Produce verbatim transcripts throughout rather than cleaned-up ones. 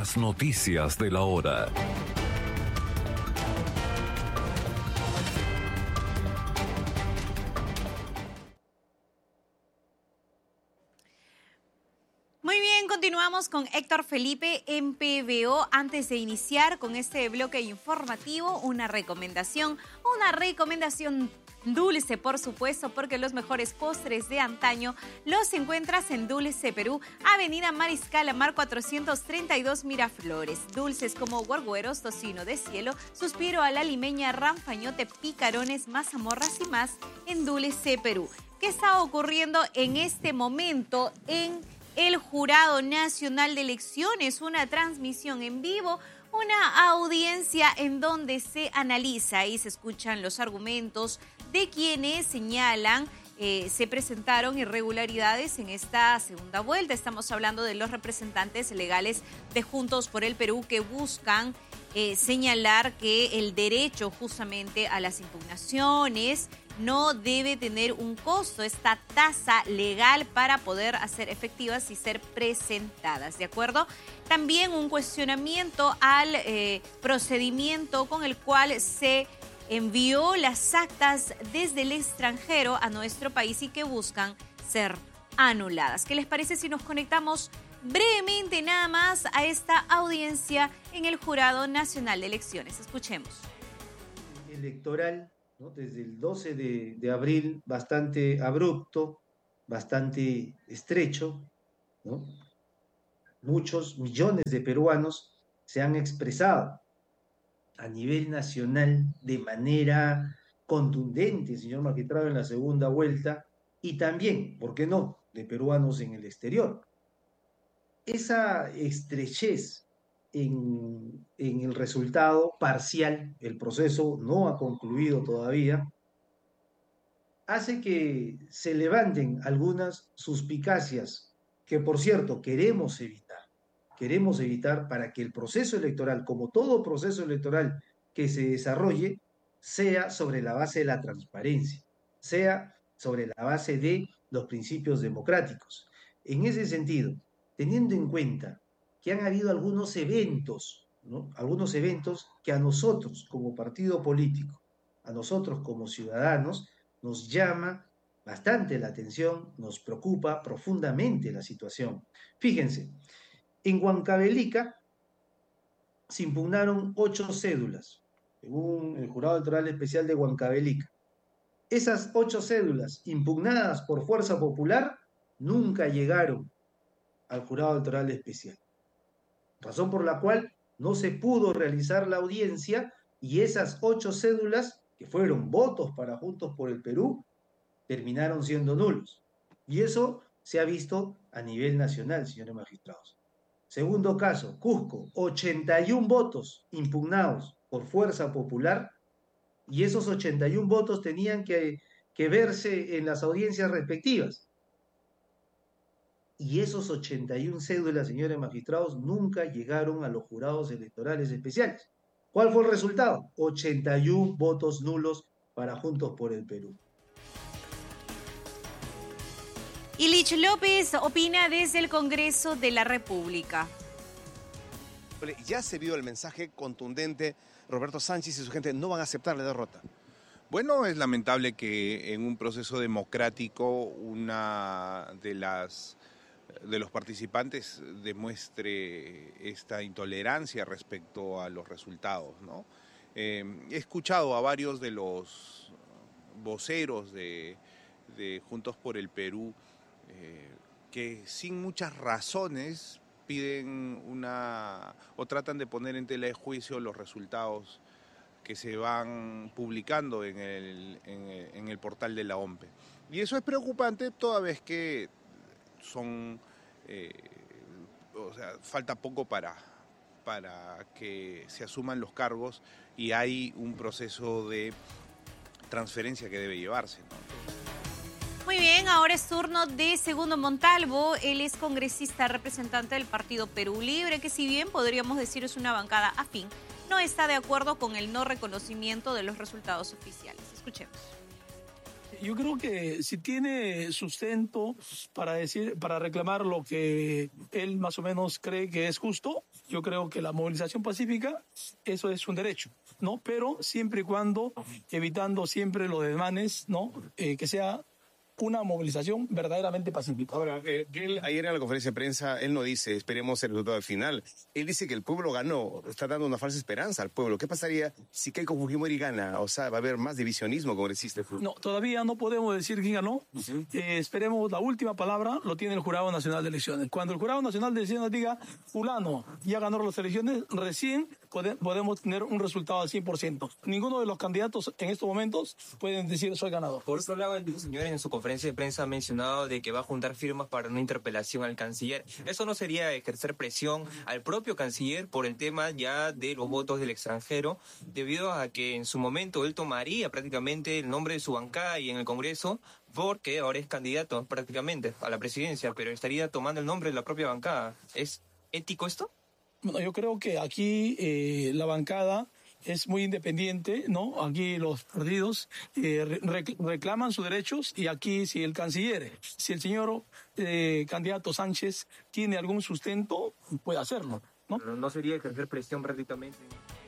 Las noticias de la hora. Muy bien, continuamos con Héctor Felipe en P B O. Antes de iniciar con este bloque informativo, una recomendación, una recomendación dulce, por supuesto, porque los mejores postres de antaño los encuentras en Dulce Perú, Avenida Mariscal Amar cuatrocientos treinta y dos Miraflores. Dulces como guargueros, tocino de cielo, suspiro a la limeña, ranfañote, picarones, mazamorras y más en Dulce Perú. ¿Qué está ocurriendo en este momento en el Jurado Nacional de Elecciones? Una transmisión en vivo, una audiencia en donde se analiza y se escuchan los argumentos de quienes señalan eh, se presentaron irregularidades en esta segunda vuelta. Estamos hablando de los representantes legales de Juntos por el Perú que buscan eh, señalar que el derecho justamente a las impugnaciones no debe tener un costo, esta tasa legal para poder hacer efectivas y ser presentadas, ¿de acuerdo? También un cuestionamiento al eh, procedimiento con el cual se envió las actas desde el extranjero a nuestro país y que buscan ser anuladas. ¿Qué les parece si nos conectamos brevemente nada más a esta audiencia en el Jurado Nacional de Elecciones? Escuchemos. Electoral, ¿no? Desde el doce de, de abril, bastante abrupto, bastante estrecho, ¿no? Muchos millones de peruanos se han expresado a nivel nacional de manera contundente, señor magistrado, en la segunda vuelta, y también, ¿por qué no?, de peruanos en el exterior. Esa estrechez en, en el resultado parcial, el proceso no ha concluido todavía, hace que se levanten algunas suspicacias que, por cierto, queremos evitar. Queremos evitar para que el proceso electoral, como todo proceso electoral que se desarrolle, sea sobre la base de la transparencia, sea sobre la base de los principios democráticos. En ese sentido, teniendo en cuenta que han habido algunos eventos, ¿no? Algunos eventos que a nosotros como partido político, a nosotros como ciudadanos, nos llama bastante la atención, nos preocupa profundamente la situación. Fíjense, en Huancavelica se impugnaron ocho cédulas, según el Jurado Electoral Especial de Huancavelica. Esas ocho cédulas impugnadas por Fuerza Popular nunca llegaron al Jurado Electoral Especial, razón por la cual no se pudo realizar la audiencia y esas ocho cédulas, que fueron votos para Juntos por el Perú, terminaron siendo nulos. Y eso se ha visto a nivel nacional, señores magistrados. Segundo caso, Cusco, ochenta y un votos impugnados por Fuerza Popular y esos ochenta y un votos tenían que, que verse en las audiencias respectivas. Y esos ochenta y una cédulas, señores magistrados, nunca llegaron a los jurados electorales especiales. ¿Cuál fue el resultado? ochenta y un votos nulos para Juntos por el Perú. Ilich López opina desde el Congreso de la República. Ya se vio el mensaje contundente. Roberto Sánchez y su gente no van a aceptar la derrota. Bueno, es lamentable que en un proceso democrático una de las de los participantes demuestre esta intolerancia respecto a los resultados, ¿no? Eh, he escuchado a varios de los voceros de, de Juntos por el Perú eh, que sin muchas razones piden una o tratan de poner en tela de juicio los resultados que se van publicando en el, en el, en el portal de la O M P E. Y eso es preocupante toda vez que son, eh, o sea, falta poco para, para que se asuman los cargos y hay un proceso de transferencia que debe llevarse, ¿no? Muy bien, ahora es turno de Segundo Montalvo. Él es congresista representante del Partido Perú Libre, que si bien podríamos decir es una bancada afín, no está de acuerdo con el no reconocimiento de los resultados oficiales. Escuchemos. Yo creo que si tiene sustento para decir, para reclamar lo que él más o menos cree que es justo, yo creo que la movilización pacífica, eso es un derecho, ¿no? Pero siempre y cuando evitando siempre los desmanes, ¿no? Eh, que sea una movilización verdaderamente pacífica. Ahora, eh, él, ayer en la conferencia de prensa, él no dice, esperemos el resultado final. Él dice que el pueblo ganó, está dando una falsa esperanza al pueblo. ¿Qué pasaría si Keiko Fujimori gana? O sea, va a haber más divisionismo congresista. No, todavía no podemos decir quién ganó. Uh-huh. Eh, esperemos, la última palabra lo tiene el Jurado Nacional de Elecciones. Cuando el Jurado Nacional de Elecciones diga, fulano ya ganó las elecciones, recién pode, podemos tener un resultado al cien por ciento. Ninguno de los candidatos en estos momentos pueden decir soy ganador. Por otro lado, el señor en su conferencia de prensa ha mencionado de que va a juntar firmas para una interpelación al canciller. ¿Eso no sería ejercer presión al propio canciller por el tema ya de los votos del extranjero, debido a que en su momento él tomaría prácticamente el nombre de su bancada y en el Congreso, porque ahora es candidato prácticamente a la presidencia, pero estaría tomando el nombre de la propia bancada? ¿Es ético esto? Bueno, yo creo que aquí eh, la bancada es muy independiente, ¿no? Aquí los partidos eh, rec- reclaman sus derechos y aquí si el canciller, si el señor eh, candidato Sánchez tiene algún sustento, puede hacerlo, ¿no? Pero no sería ejercer presión prácticamente.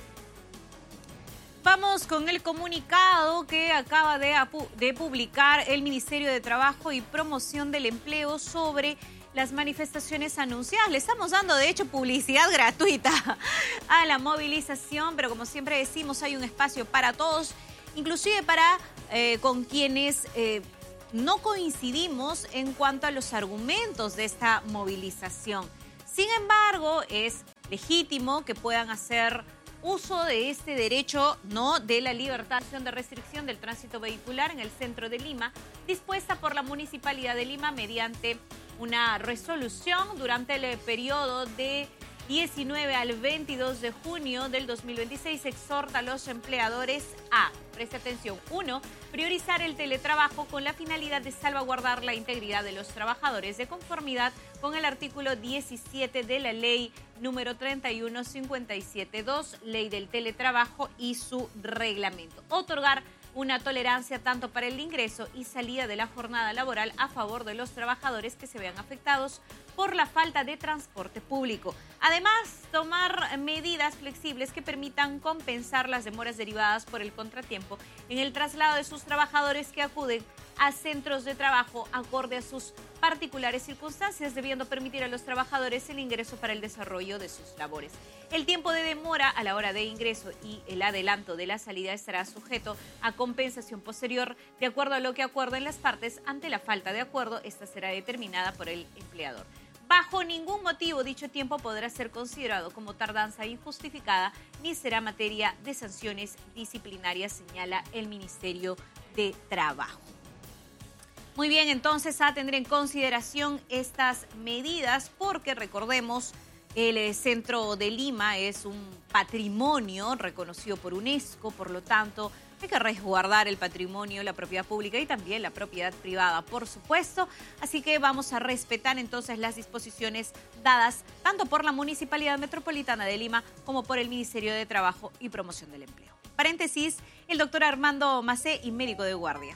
Vamos con el comunicado que acaba de, apu- de publicar el Ministerio de Trabajo y Promoción del Empleo sobre las manifestaciones anunciadas. Le estamos dando, de hecho, publicidad gratuita a la movilización, pero como siempre decimos, hay un espacio para todos, inclusive para eh, con quienes eh, no coincidimos en cuanto a los argumentos de esta movilización. Sin embargo, es legítimo que puedan hacer uso de este derecho, ¿no?, de la libertad de restricción del tránsito vehicular en el centro de Lima, dispuesta por la Municipalidad de Lima mediante una resolución durante el periodo de diecinueve al veintidós de junio del dos mil veintiséis. Exhorta a los empleadores a, preste atención, uno, priorizar el teletrabajo con la finalidad de salvaguardar la integridad de los trabajadores de conformidad con el artículo diecisiete de la ley número treinta y uno cincuenta y siete dos, ley del teletrabajo y su reglamento. Otorgar una tolerancia tanto para el ingreso y salida de la jornada laboral a favor de los trabajadores que se vean afectados por la falta de transporte público. Además, tomar medidas flexibles que permitan compensar las demoras derivadas por el contratiempo en el traslado de sus trabajadores que acuden a centros de trabajo acorde a sus particulares circunstancias, debiendo permitir a los trabajadores el ingreso para el desarrollo de sus labores. El tiempo de demora a la hora de ingreso y el adelanto de la salida estará sujeto a compensación posterior, de acuerdo a lo que acuerden las partes. Ante la falta de acuerdo, esta será determinada por el empleador. Bajo ningún motivo dicho tiempo podrá ser considerado como tardanza injustificada ni será materia de sanciones disciplinarias, señala el Ministerio de Trabajo. Muy bien, entonces a tener en consideración estas medidas porque recordemos, el centro de Lima es un patrimonio reconocido por UNESCO, por lo tanto hay que resguardar el patrimonio, la propiedad pública y también la propiedad privada, por supuesto. Así que vamos a respetar entonces las disposiciones dadas tanto por la Municipalidad Metropolitana de Lima como por el Ministerio de Trabajo y Promoción del Empleo. Paréntesis, el doctor Armando Macé y médico de guardia.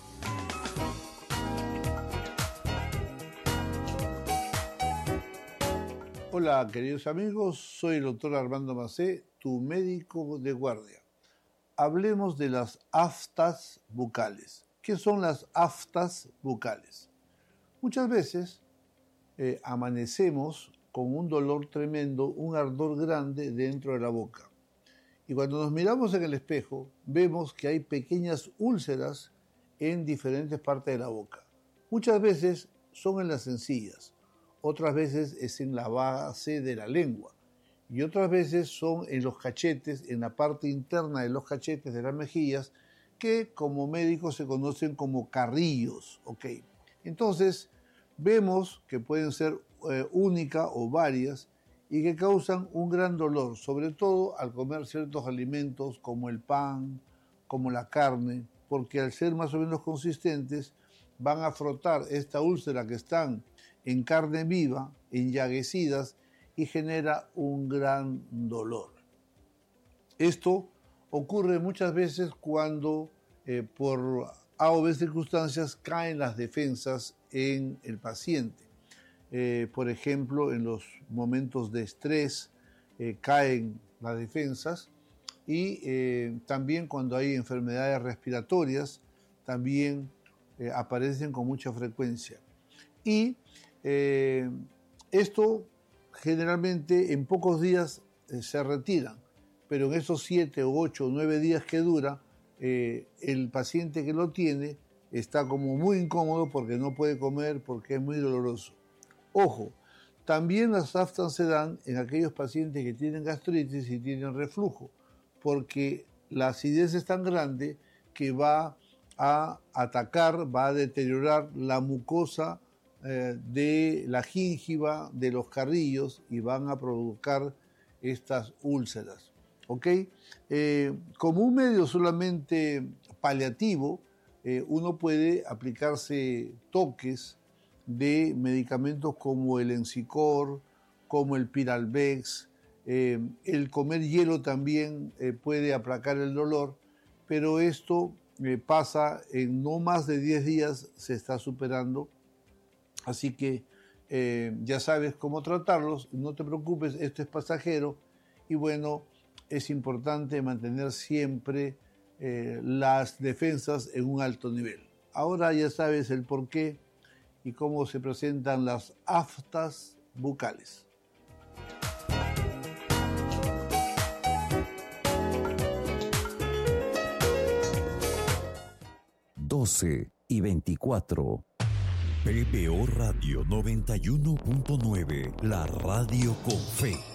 Hola, queridos amigos, soy el doctor Armando Macé, tu médico de guardia. Hablemos de las aftas bucales. ¿Qué son las aftas bucales? Muchas veces eh, amanecemos con un dolor tremendo, un ardor grande dentro de la boca. Y cuando nos miramos en el espejo, vemos que hay pequeñas úlceras en diferentes partes de la boca. Muchas veces son en las encías. Otras veces es en la base de la lengua y otras veces son en los cachetes, en la parte interna de los cachetes de las mejillas, que como médicos se conocen como carrillos. ¿Okay? Entonces, vemos que pueden ser eh, única o varias y que causan un gran dolor, sobre todo al comer ciertos alimentos como el pan, como la carne, porque al ser más o menos consistentes, van a frotar esta úlcera que están en carne viva, enllaguecidas, y genera un gran dolor. Esto ocurre muchas veces cuando eh, por A o B circunstancias caen las defensas en el paciente. Eh, por ejemplo, en los momentos de estrés eh, caen las defensas y eh, también cuando hay enfermedades respiratorias también eh, aparecen con mucha frecuencia. Y eh, esto generalmente en pocos días eh, se retiran, pero en esos siete o ocho o nueve días que dura, eh, el paciente que lo tiene está como muy incómodo porque no puede comer, porque es muy doloroso. Ojo, también las aftas se dan en aquellos pacientes que tienen gastritis y tienen reflujo, porque la acidez es tan grande que va a atacar, va a deteriorar la mucosa eh, de la gíngiva, de los carrillos, y van a provocar estas úlceras. ¿Ok? Eh, como un medio solamente paliativo, eh, uno puede aplicarse toques de medicamentos como el Encicor, como el Piralvex. Eh, el comer hielo también eh, puede aplacar el dolor, pero esto eh, pasa en no más de diez días, se está superando. Así que eh, ya sabes cómo tratarlos, no te preocupes, esto es pasajero y bueno, es importante mantener siempre eh, las defensas en un alto nivel. Ahora ya sabes el por qué y cómo se presentan las aftas bucales. doce y veinticuatro. P B O Radio noventa y uno punto nueve, la radio con fe.